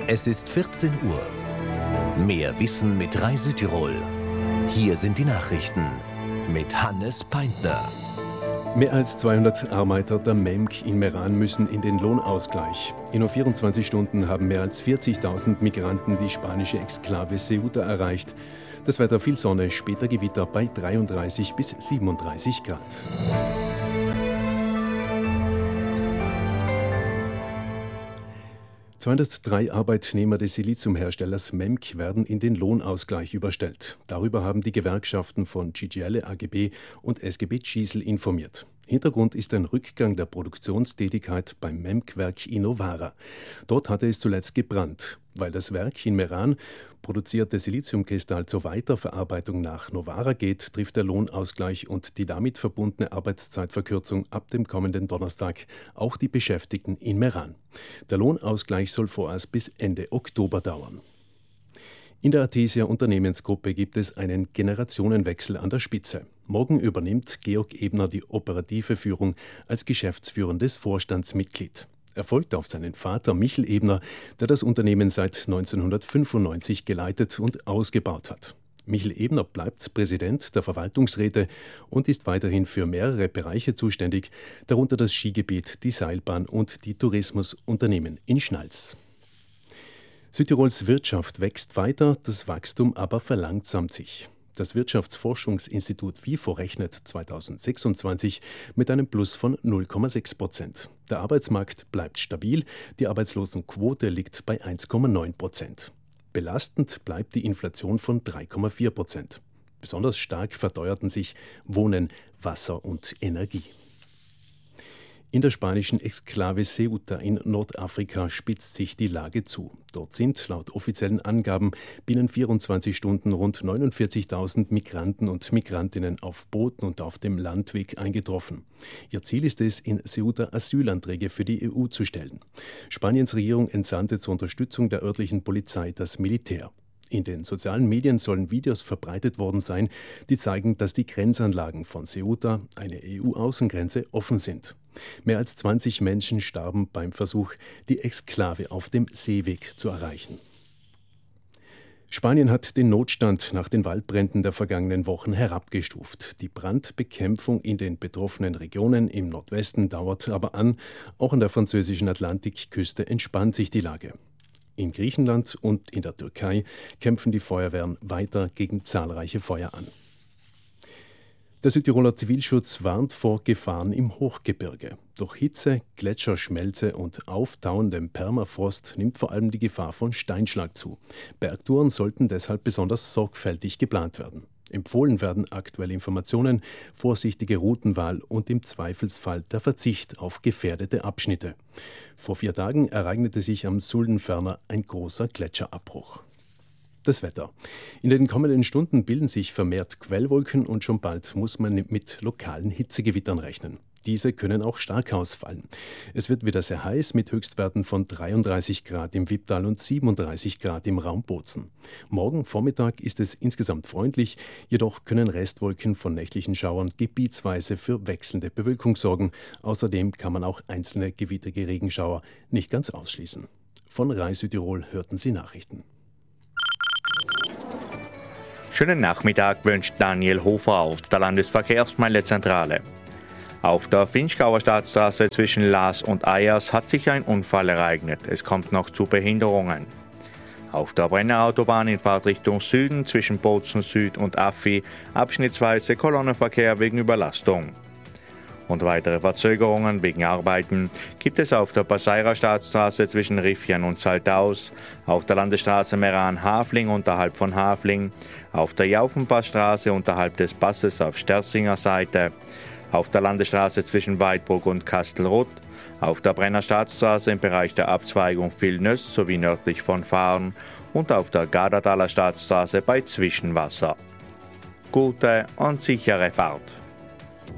Es ist 14 Uhr. Mehr Wissen mit Rai Südtirol. Hier sind die Nachrichten mit Hannes Peintner. Mehr als 200 Arbeiter der MEMC in Meran müssen in den Lohnausgleich. In nur 24 Stunden haben mehr als 40.000 Migranten die spanische Exklave Ceuta erreicht. Das Wetter viel Sonne, später Gewitter bei 33 bis 37 Grad. ...203 Arbeitnehmer des Siliziumherstellers MEMC werden in den Lohnausgleich überstellt. Darüber haben die Gewerkschaften von CGL AGB und SGB Cisl informiert. Hintergrund ist ein Rückgang der Produktionstätigkeit beim MEMC-Werk in Novara. Dort hatte es zuletzt gebrannt. Weil das Werk in Meran produzierte Siliziumkristall zur Weiterverarbeitung nach Novara geht, trifft der Lohnausgleich und die damit verbundene Arbeitszeitverkürzung ab dem kommenden Donnerstag auch die Beschäftigten in Meran. Der Lohnausgleich soll vorerst bis Ende Oktober dauern. In der Artesia Unternehmensgruppe gibt es einen Generationenwechsel an der Spitze. Morgen übernimmt Georg Ebner die operative Führung als geschäftsführendes Vorstandsmitglied. Er folgt auf seinen Vater Michel Ebner, der das Unternehmen seit 1995 geleitet und ausgebaut hat. Michel Ebner bleibt Präsident der Verwaltungsräte und ist weiterhin für mehrere Bereiche zuständig, darunter das Skigebiet, die Seilbahn und die Tourismusunternehmen in Schnals. Südtirols Wirtschaft wächst weiter, das Wachstum aber verlangsamt sich. Das Wirtschaftsforschungsinstitut WIFO rechnet 2026 mit einem Plus von 0,6%. Der Arbeitsmarkt bleibt stabil, die Arbeitslosenquote liegt bei 1,9%. Belastend bleibt die Inflation von 3,4%. Besonders stark verteuerten sich Wohnen, Wasser und Energie. In der spanischen Exklave Ceuta in Nordafrika spitzt sich die Lage zu. Dort sind laut offiziellen Angaben binnen 24 Stunden rund 49.000 Migranten und Migrantinnen auf Booten und auf dem Landweg eingetroffen. Ihr Ziel ist es, in Ceuta Asylanträge für die EU zu stellen. Spaniens Regierung entsandte zur Unterstützung der örtlichen Polizei das Militär. In den sozialen Medien sollen Videos verbreitet worden sein, die zeigen, dass die Grenzanlagen von Ceuta, eine EU-Außengrenze, offen sind. Mehr als 20 Menschen starben beim Versuch, die Exklave auf dem Seeweg zu erreichen. Spanien hat den Notstand nach den Waldbränden der vergangenen Wochen herabgestuft. Die Brandbekämpfung in den betroffenen Regionen im Nordwesten dauert aber an. Auch an der französischen Atlantikküste entspannt sich die Lage. In Griechenland und in der Türkei kämpfen die Feuerwehren weiter gegen zahlreiche Feuer an. Der Südtiroler Zivilschutz warnt vor Gefahren im Hochgebirge. Durch Hitze, Gletscherschmelze und auftauendem Permafrost nimmt vor allem die Gefahr von Steinschlag zu. Bergtouren sollten deshalb besonders sorgfältig geplant werden. Empfohlen werden aktuelle Informationen, vorsichtige Routenwahl und im Zweifelsfall der Verzicht auf gefährdete Abschnitte. Vor 4 Tagen ereignete sich am Suldenferner ein großer Gletscherabbruch. Das Wetter. In den kommenden Stunden bilden sich vermehrt Quellwolken und schon bald muss man mit lokalen Hitzegewittern rechnen. Diese können auch stark ausfallen. Es wird wieder sehr heiß mit Höchstwerten von 33 Grad im Wipptal und 37 Grad im Raum Bozen. Morgen Vormittag ist es insgesamt freundlich, jedoch können Restwolken von nächtlichen Schauern gebietsweise für wechselnde Bewölkung sorgen. Außerdem kann man auch einzelne gewittrige Regenschauer nicht ganz ausschließen. Von Rai Südtirol hörten Sie Nachrichten. Schönen Nachmittag wünscht Daniel Hofer aus der Landesverkehrsmeldezentrale. Auf der Vinschgauer Staatsstraße zwischen Laas und Eyers hat sich ein Unfall ereignet. Es kommt noch zu Behinderungen. Auf der Brennerautobahn in Fahrtrichtung Süden zwischen Bozen Süd und Affi abschnittsweise Kolonnenverkehr wegen Überlastung. Und weitere Verzögerungen wegen Arbeiten gibt es auf der Passeira Staatsstraße zwischen Riffian und Saltaus, auf der Landesstraße Meran-Havling unterhalb von Havling, auf der Jaufenpassstraße unterhalb des Passes auf Sterzinger Seite, auf der Landesstraße zwischen Weidbruck und Kastelruth, auf der Brenner Staatsstraße im Bereich der Abzweigung Vilnöss sowie nördlich von Fahren und auf der Gardertaler Staatsstraße bei Zwischenwasser. Gute und sichere Fahrt!